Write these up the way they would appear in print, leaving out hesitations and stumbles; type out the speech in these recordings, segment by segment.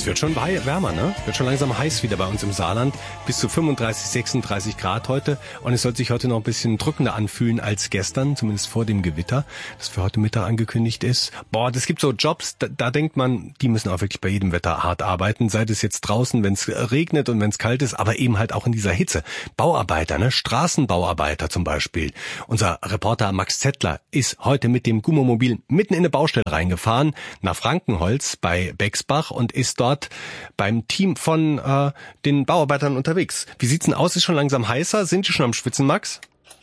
Es wird schon wärmer, ne? Wird schon langsam heiß wieder bei uns im Saarland. Bis zu 35, 36 Grad heute. Und es soll sich heute noch ein bisschen drückender anfühlen als gestern, zumindest vor dem Gewitter, das für heute Mittag angekündigt ist. Boah, das gibt so Jobs, da denkt man, die müssen auch wirklich bei jedem Wetter hart arbeiten. Sei es jetzt draußen, wenn es regnet und wenn es kalt ist, aber eben halt auch in dieser Hitze. Bauarbeiter, ne? Straßenbauarbeiter zum Beispiel. Unser Reporter Max Zettler ist heute mit dem Gummomobil mitten in eine Baustelle reingefahren, nach Frankenholz bei Bexbach und ist dort beim Team von den Bauarbeitern unterwegs. Wie sieht's denn aus? Ist schon langsam heißer? Sind die schon am Schwitzen, Max?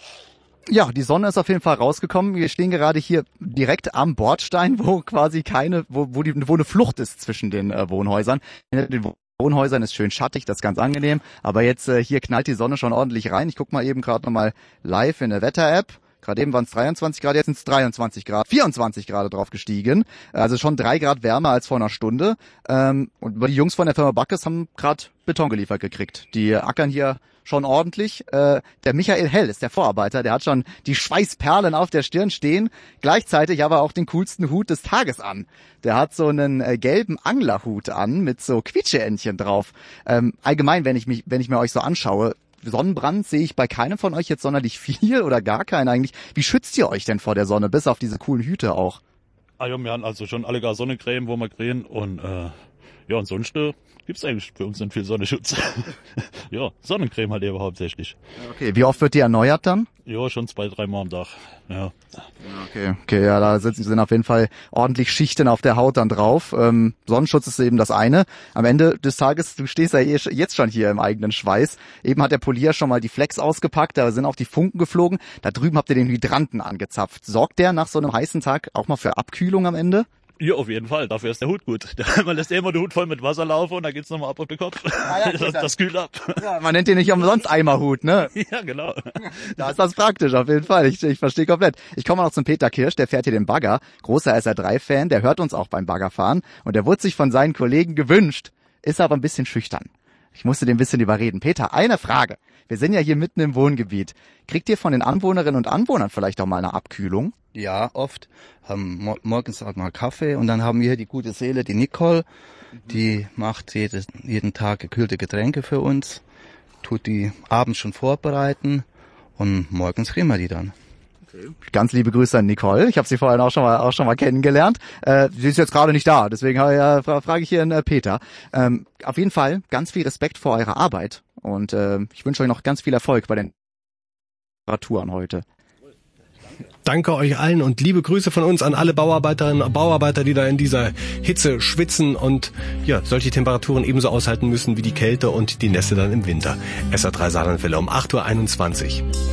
Ja, die Sonne ist auf jeden Fall rausgekommen. Wir stehen gerade hier direkt am Bordstein, wo quasi wo eine Flucht ist zwischen den Wohnhäusern. In den Wohnhäusern ist schön schattig, das ist ganz angenehm. Aber jetzt hier knallt die Sonne schon ordentlich rein. Ich guck mal eben gerade nochmal live in der Wetter-App. Gerade eben waren es 23 Grad, jetzt sind es 23 Grad, 24 Grad drauf gestiegen. Also schon 3 Grad wärmer als vor einer Stunde. Und die Jungs von der Firma Backes haben gerade Beton geliefert gekriegt. Die ackern hier schon ordentlich. Der Michael Hell ist der Vorarbeiter, der hat schon die Schweißperlen auf der Stirn stehen, gleichzeitig aber auch den coolsten Hut des Tages an. Der hat so einen gelben Anglerhut an mit so Quietscheentchen drauf. Allgemein, wenn ich mir euch so anschaue, Sonnenbrand sehe ich bei keinem von euch jetzt sonderlich viel oder gar keinen eigentlich. Wie schützt ihr euch denn vor der Sonne, bis auf diese coolen Hüte auch? Ah ja, wir haben also schon alle gar Sonnencreme, wo wir kriegen und ja, ansonsten gibt's eigentlich für uns nicht viel Sonnenschutz. Ja, Sonnencreme halt eben hauptsächlich. Okay, wie oft wird die erneuert dann? Ja, schon 2-3 Mal am Tag, ja. Okay, ja, da sind auf jeden Fall ordentlich Schichten auf der Haut dann drauf. Sonnenschutz ist eben das eine. Am Ende des Tages, du stehst ja jetzt schon hier im eigenen Schweiß. Eben hat der Polier schon mal die Flex ausgepackt, da sind auch die Funken geflogen. Da drüben habt ihr den Hydranten angezapft. Sorgt der nach so einem heißen Tag auch mal für Abkühlung am Ende? Ja, auf jeden Fall. Dafür ist der Hut gut. Man lässt immer den Hut voll mit Wasser laufen und dann geht's nochmal ab auf den Kopf. Ah, ja, das kühlt ab. Ja, man nennt den nicht umsonst Eimerhut, ne? Ja, genau. Da ist das praktisch, auf jeden Fall. Ich verstehe komplett. Ich komme noch zum Peter Kirsch, der fährt hier den Bagger. Großer SR3-Fan, der hört uns auch beim Baggerfahren. Und der wurde sich von seinen Kollegen gewünscht, ist aber ein bisschen schüchtern. Ich musste den ein bisschen überreden. Peter, eine Frage. Wir sind ja hier mitten im Wohngebiet. Kriegt ihr von den Anwohnerinnen und Anwohnern vielleicht auch mal eine Abkühlung? Ja, oft. Haben morgens auch mal Kaffee und dann haben wir hier die gute Seele, die Nicole. Die macht jeden Tag gekühlte Getränke für uns, tut die abends schon vorbereiten und morgens kriegen wir die dann. Okay. Ganz liebe Grüße an Nicole. Ich habe sie vorhin auch schon mal kennengelernt. Sie ist jetzt gerade nicht da, deswegen frage ich hier einen Peter. Auf jeden Fall ganz viel Respekt vor eurer Arbeit und ich wünsche euch noch ganz viel Erfolg bei den Temperaturen heute. Danke euch allen und liebe Grüße von uns an alle Bauarbeiterinnen und Bauarbeiter, die da in dieser Hitze schwitzen und ja, solche Temperaturen ebenso aushalten müssen wie die Kälte und die Nässe dann im Winter. SR3 Saarlandwelle um 8:21 Uhr.